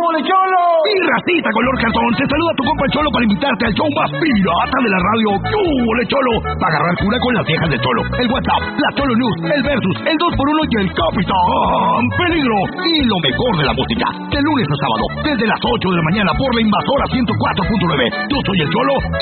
hubo, Cholo? Y racita color cartón, te saluda tu compa el Cholo para invitarte al show más pirata de la radio. ¿Qué hubo, Cholo? Para agarrar cura con las viejas de Cholo, el WhatsApp, la Cholo News, el Versus, el 2x1 y el Capitán Peligro. Y lo mejor de la música, de lunes a sábado, desde las 8 de la mañana por la Invasora 104.9. Yo soy el Cholo